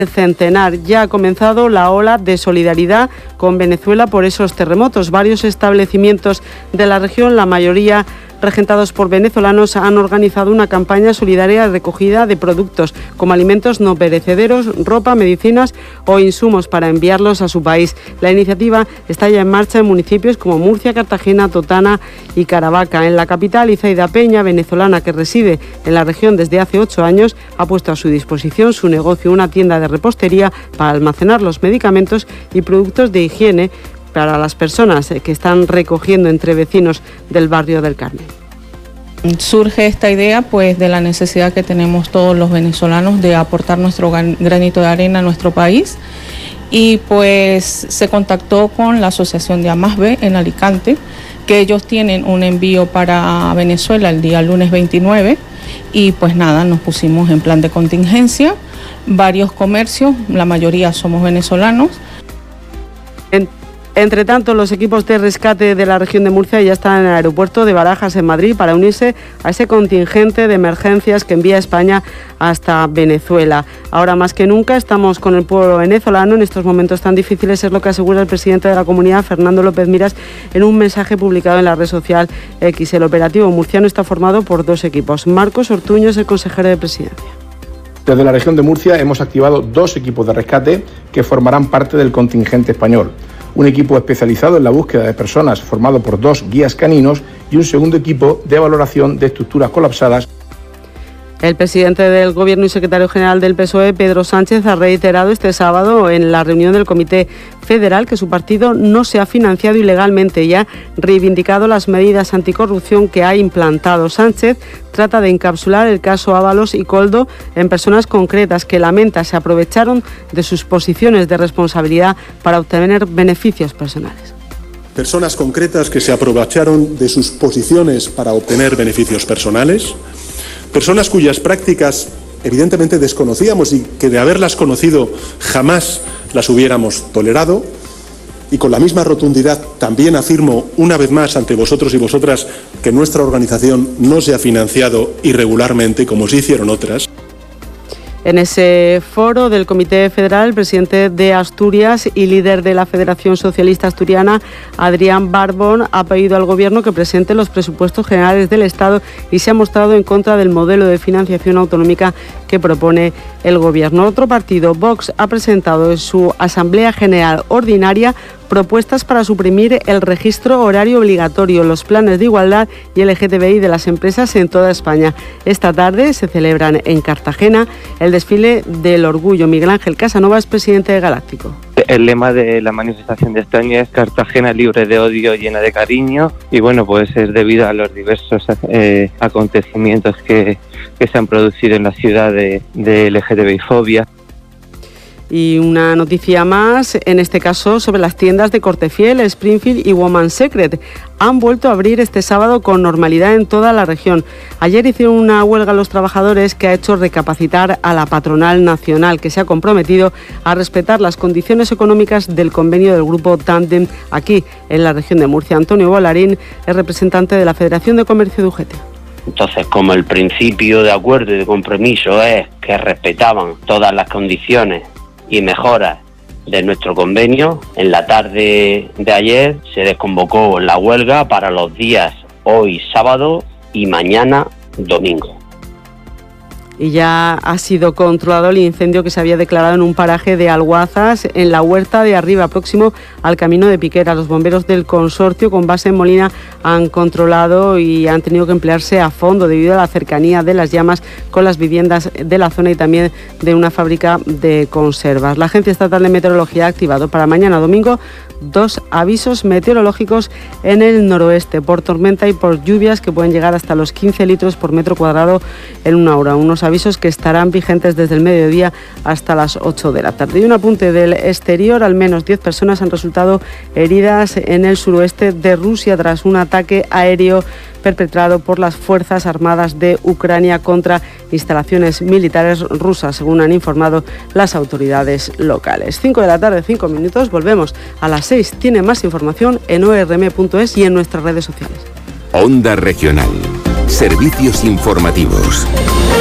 Centenar. Ya ha comenzado la ola de solidaridad con Venezuela por esos terremotos. Varios establecimientos de la región, la mayoría regentados por venezolanos, han organizado una campaña solidaria de recogida de productos como alimentos no perecederos, ropa, medicinas o insumos para enviarlos a su país. La iniciativa está ya en marcha en municipios como Murcia, Cartagena, Totana y Caravaca. En la capital, Izaida Peña, venezolana que reside en la región desde hace 8 años, ha puesto a su disposición su negocio, una tienda de repostería para almacenar los medicamentos y productos de higiene para las personas que están recogiendo entre vecinos del barrio del Carmen. Surge esta idea pues de la necesidad que tenemos todos los venezolanos de aportar nuestro granito de arena a nuestro país, y pues se contactó con la Asociación de Amasbe en Alicante, que ellos tienen un envío para Venezuela el día lunes 29, y pues nada, nos pusimos en plan de contingencia, varios comercios, la mayoría somos venezolanos. Entre tanto, los equipos de rescate de la región de Murcia ya están en el aeropuerto de Barajas, en Madrid, para unirse a ese contingente de emergencias que envía España hasta Venezuela. Ahora más que nunca estamos con el pueblo venezolano en estos momentos tan difíciles, es lo que asegura el presidente de la comunidad, Fernando López Miras, en un mensaje publicado en la red social X. El operativo murciano está formado por 2 equipos. Marcos Ortuño es el consejero de Presidencia. Desde la región de Murcia hemos activado 2 equipos de rescate que formarán parte del contingente español. Un equipo especializado en la búsqueda de personas formado por 2 guías caninos y un segundo equipo de valoración de estructuras colapsadas. El presidente del Gobierno y secretario general del PSOE, Pedro Sánchez, ha reiterado este sábado en la reunión del Comité Federal que su partido no se ha financiado ilegalmente y ha reivindicado las medidas anticorrupción que ha implantado. Sánchez trata de encapsular el caso Ábalos y Koldo en personas concretas que lamenta se aprovecharon de sus posiciones de responsabilidad para obtener beneficios personales. Personas concretas que se aprovecharon de sus posiciones para obtener beneficios personales. Personas cuyas prácticas evidentemente desconocíamos y que de haberlas conocido jamás las hubiéramos tolerado. Y con la misma rotundidad también afirmo una vez más ante vosotros y vosotras que nuestra organización no se ha financiado irregularmente como sí hicieron otras. En ese foro del Comité Federal, el presidente de Asturias y líder de la Federación Socialista Asturiana, Adrián Barbón, ha pedido al Gobierno que presente los presupuestos generales del Estado y se ha mostrado en contra del modelo de financiación autonómica que propone el Gobierno. Otro partido, Vox, ha presentado en su Asamblea General Ordinaria propuestas para suprimir el registro horario obligatorio, los planes de igualdad y LGTBI de las empresas en toda España. Esta tarde se celebran en Cartagena el desfile del orgullo. Miguel Ángel Casanova es presidente de Galáctico. El lema de la manifestación de este año es Cartagena libre de odio, llena de cariño, y bueno, pues es debido a los diversos acontecimientos que se han producido en la ciudad de LGTBI-fobia. Y una noticia más, en este caso sobre las tiendas de Cortefiel, Springfield y Woman's Secret. Han vuelto a abrir este sábado con normalidad en toda la región. Ayer hicieron una huelga los trabajadores que ha hecho recapacitar a la patronal nacional, que se ha comprometido a respetar las condiciones económicas del convenio del grupo Tandem aquí en la región de Murcia. Antonio Bolarín es representante de la Federación de Comercio de UGT. Entonces, como el principio de acuerdo y de compromiso es que respetaban todas las condiciones y mejoras de nuestro convenio, en la tarde de ayer se desconvocó la huelga para los días hoy sábado y mañana domingo. Y ya ha sido controlado el incendio que se había declarado en un paraje de Alguazas, en la Huerta de Arriba, próximo al camino de Piquera. Los bomberos del consorcio, con base en Molina, han controlado y han tenido que emplearse a fondo debido a la cercanía de las llamas con las viviendas de la zona y también de una fábrica de conservas. La Agencia Estatal de Meteorología ha activado para mañana domingo 2 avisos meteorológicos en el noroeste por tormenta y por lluvias que pueden llegar hasta los 15 litros por metro cuadrado en una hora. Unos avisos que estarán vigentes desde el mediodía hasta las 8 de la tarde. Y un apunte del exterior, al menos 10 personas han resultado heridas en el suroeste de Rusia tras un ataque aéreo perpetrado por las Fuerzas Armadas de Ucrania contra instalaciones militares rusas, según han informado las autoridades locales. 5 de la tarde, 5 minutos, volvemos a las 6. Tiene más información en orm.es y en nuestras redes sociales. Onda Regional. Servicios informativos.